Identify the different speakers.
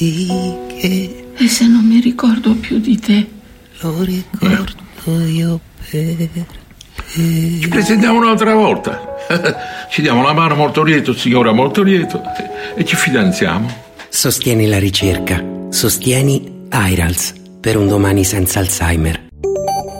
Speaker 1: E se non mi ricordo più di te?
Speaker 2: Lo ricordo io per...
Speaker 3: Ci presentiamo un'altra volta. Ci diamo la mano molto lieto, signora molto lieto, e ci fidanziamo.
Speaker 4: Sostieni la ricerca. Sostieni AIRALS per un domani senza Alzheimer.